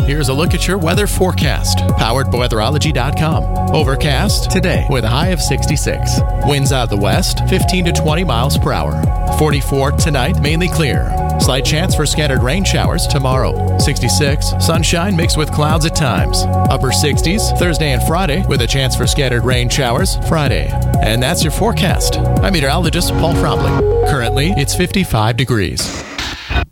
here's a look at your weather forecast. Powered by Weatherology.com. Overcast today with a high of 66. Winds out of the west, 15 to 20 miles per hour. 44 tonight, mainly clear. Slight chance for scattered rain showers tomorrow. 66, sunshine mixed with clouds at times. Upper 60s Thursday and Friday with a chance for scattered rain showers Friday. And that's your forecast. I'm meteorologist Paul Fromling. Currently, it's 55 degrees.